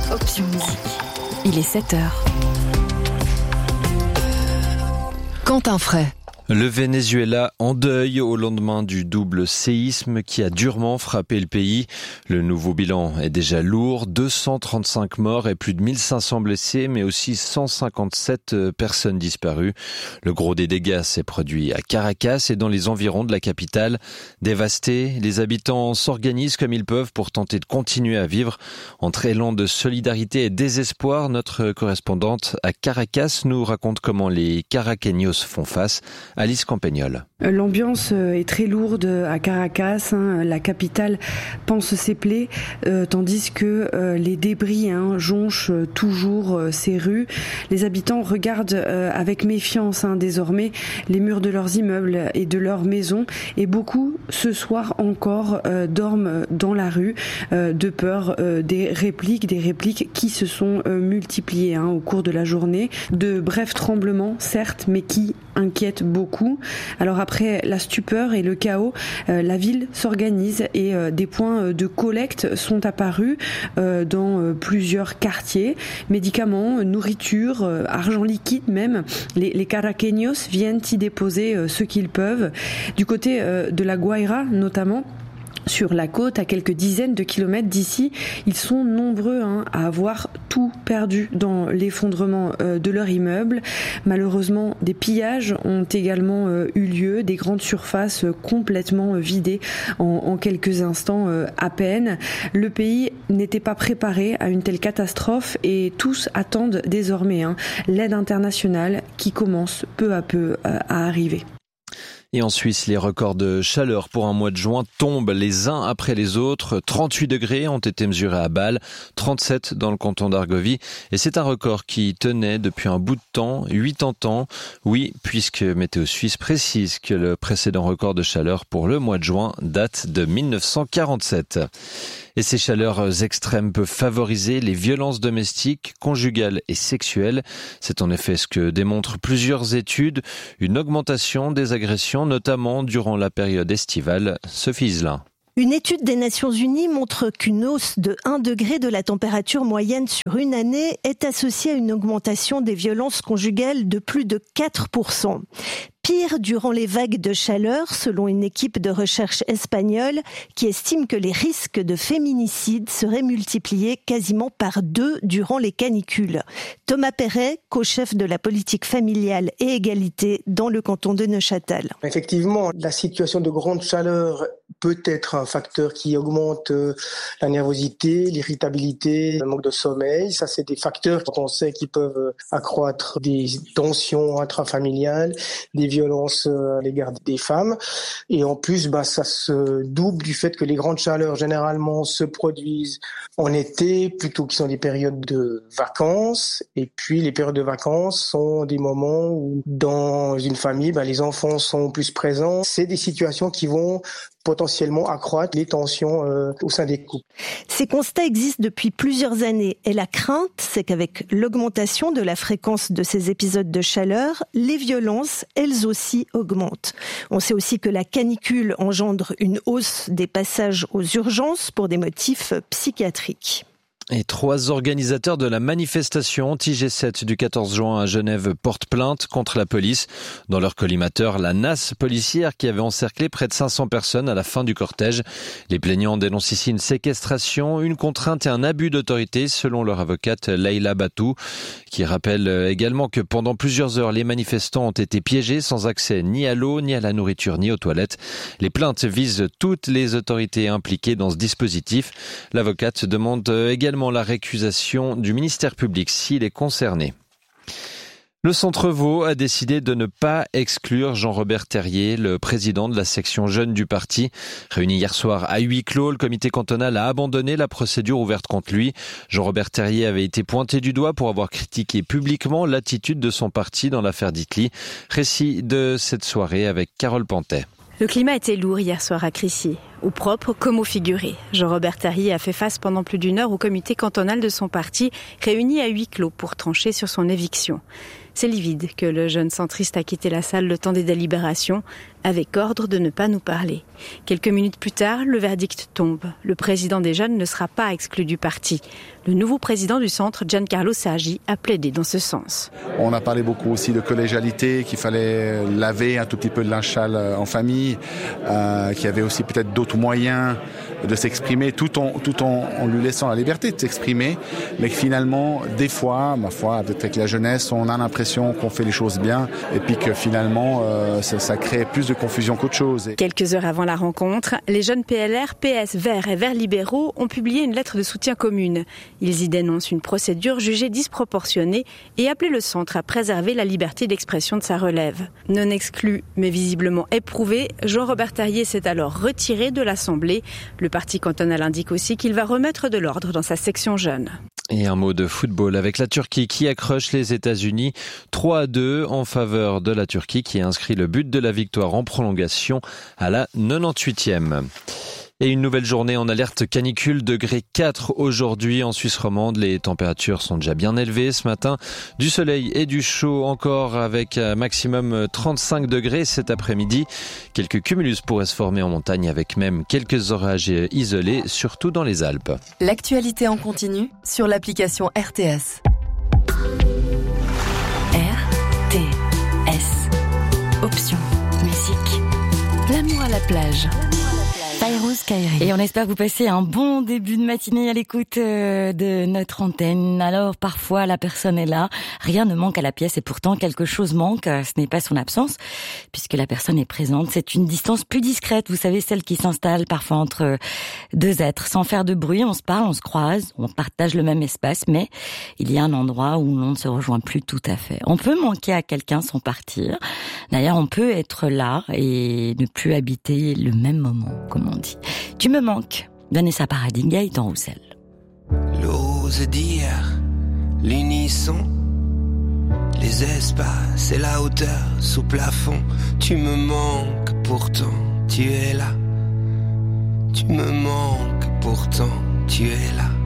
Option Musique. Il est 7h. Quentin Fray. Le Venezuela en deuil au lendemain du double séisme qui a durement frappé le pays. Le nouveau bilan est déjà lourd, 235 morts et plus de 1500 blessés, mais aussi 157 personnes disparues. Le gros des dégâts s'est produit à Caracas et dans les environs de la capitale. Dévastés, les habitants s'organisent comme ils peuvent pour tenter de continuer à vivre. Entre élan de solidarité et désespoir, notre correspondante à Caracas nous raconte comment les caraqueños font face. Alice Campagnol. L'ambiance est très lourde à Caracas, la capitale panse ses plaies, tandis que les débris jonchent toujours ces rues. Les habitants regardent avec méfiance désormais les murs de leurs immeubles et de leurs maisons, et beaucoup ce soir encore dorment dans la rue de peur des répliques qui se sont multipliées au cours de la journée. De brefs tremblements certes, mais qui inquiètent beaucoup. Alors après la stupeur et le chaos, la ville s'organise et des points de collecte sont apparus dans plusieurs quartiers. Médicaments, nourriture, argent liquide même. Les caraqueños viennent y déposer ce qu'ils peuvent. Du côté de la Guaira notamment, sur la côte, à quelques dizaines de kilomètres d'ici, ils sont nombreux à avoir tout perdu dans l'effondrement de leur immeuble. Malheureusement, des pillages ont également eu lieu, des grandes surfaces complètement vidées en quelques instants à peine. Le pays n'était pas préparé à une telle catastrophe et tous attendent désormais l'aide internationale qui commence peu à peu à arriver. Et en Suisse, les records de chaleur pour un mois de juin tombent les uns après les autres. 38 degrés ont été mesurés à Bâle, 37 dans le canton d'Argovie. Et c'est un record qui tenait depuis un bout de temps, 80 ans. Oui, puisque Météo Suisse précise que le précédent record de chaleur pour le mois de juin date de 1947. Et ces chaleurs extrêmes peuvent favoriser les violences domestiques, conjugales et sexuelles. C'est en effet ce que démontrent plusieurs études. Une augmentation des agressions, notamment durant la période estivale. Sophie Iselin. Une étude des Nations Unies montre qu'une hausse de 1 degré de la température moyenne sur une année est associée à une augmentation des violences conjugales de plus de 4%. Pire durant les vagues de chaleur, selon une équipe de recherche espagnole qui estime que les risques de féminicide seraient multipliés quasiment par 2 durant les canicules. Thomas Perret, co-chef de la politique familiale et égalité dans le canton de Neuchâtel. Effectivement, la situation de grande chaleur peut être un facteur qui augmente la nervosité, l'irritabilité, le manque de sommeil. Ça, c'est des facteurs qu'on sait qui peuvent accroître des tensions intrafamiliales, des violences à l'égard des femmes. Et en plus, ça se double du fait que les grandes chaleurs, généralement, se produisent en été, plutôt que sont des périodes de vacances. Et puis, les périodes de vacances sont des moments où, dans une famille, les enfants sont plus présents. C'est des situations qui vont potentiellement accroître les tensions au sein des couples. Ces constats existent depuis plusieurs années et la crainte, c'est qu'avec l'augmentation de la fréquence de ces épisodes de chaleur, les violences, elles aussi, augmentent. On sait aussi que la canicule engendre une hausse des passages aux urgences pour des motifs psychiatriques. Et 3 organisateurs de la manifestation anti-G7 du 14 juin à Genève portent plainte contre la police. Dans leur collimateur, la nasse policière qui avait encerclé près de 500 personnes à la fin du cortège. Les plaignants dénoncent ici une séquestration, une contrainte et un abus d'autorité, selon leur avocate Leïla Batou, qui rappelle également que pendant plusieurs heures, les manifestants ont été piégés sans accès ni à l'eau, ni à la nourriture, ni aux toilettes. Les plaintes visent toutes les autorités impliquées dans ce dispositif. L'avocate demande également la récusation du ministère public s'il est concerné. Le Centre Vaud a décidé de ne pas exclure Jean-Robert Terrier, le président de la section jeune du parti. Réuni hier soir à huis clos, le comité cantonal a abandonné la procédure ouverte contre lui. Jean-Robert Terrier avait été pointé du doigt pour avoir critiqué publiquement l'attitude de son parti dans l'affaire d'Itly. Récit de cette soirée avec Carole Pantet. Le climat était lourd hier soir à Crécy. Au propre comme au figuré. Jean-Robert Tarier a fait face pendant plus d'1 heure au comité cantonal de son parti, réuni à huis clos pour trancher sur son éviction. C'est livide que le jeune centriste a quitté la salle le temps des délibérations, avec ordre de ne pas nous parler. Quelques minutes plus tard, le verdict tombe. Le président des jeunes ne sera pas exclu du parti. Le nouveau président du centre, Giancarlo Sagi, a plaidé dans ce sens. On a parlé beaucoup aussi de collégialité, qu'il fallait laver un tout petit peu de linge sale en famille, qu'il y avait aussi peut-être d'autres moyens de s'exprimer tout en lui laissant la liberté de s'exprimer, mais que finalement, des fois, ma foi, peut-être avec la jeunesse, on a l'impression qu'on fait les choses bien et puis que finalement, ça crée plus de confusion qu'autre chose. Quelques heures avant la rencontre, les jeunes PLR, PS, Verts et Verts libéraux ont publié une lettre de soutien commune. Ils y dénoncent une procédure jugée disproportionnée et appellent le centre à préserver la liberté d'expression de sa relève. Non exclu, mais visiblement éprouvé, Jean-Robert Tarier s'est alors retiré de l'Assemblée. Le parti cantonal indique aussi qu'il va remettre de l'ordre dans sa section jeune. Et un mot de football avec la Turquie qui accroche les États-Unis 3-2 en faveur de la Turquie qui a inscrit le but de la victoire en prolongation à la 98e. Et une nouvelle journée en alerte canicule, degré 4 aujourd'hui en Suisse romande. Les températures sont déjà bien élevées ce matin. Du soleil et du chaud encore avec maximum 35 degrés cet après-midi. Quelques cumulus pourraient se former en montagne avec même quelques orages isolés, surtout dans les Alpes. L'actualité en continu sur l'application RTS. RTS. Option. Musique. L'amour à la plage. Fayrouz Kairi. Et on espère que vous passez un bon début de matinée à l'écoute de notre antenne. Alors parfois la personne est là, rien ne manque à la pièce et pourtant quelque chose manque. Ce n'est pas son absence puisque la personne est présente. C'est une distance plus discrète, vous savez, celle qui s'installe parfois entre deux êtres. Sans faire de bruit, on se parle, on se croise, on partage le même espace, mais il y a un endroit où l'on ne se rejoint plus tout à fait. On peut manquer à quelqu'un sans partir. D'ailleurs, on peut être là et ne plus habiter le même moment, comme on dit. Tu me manques. Vanessa Paradis, Gaëtan Roussel. L'ose d'hier, l'unisson, les espaces et la hauteur sous plafond. Tu me manques, pourtant tu es là. Tu me manques, pourtant tu es là.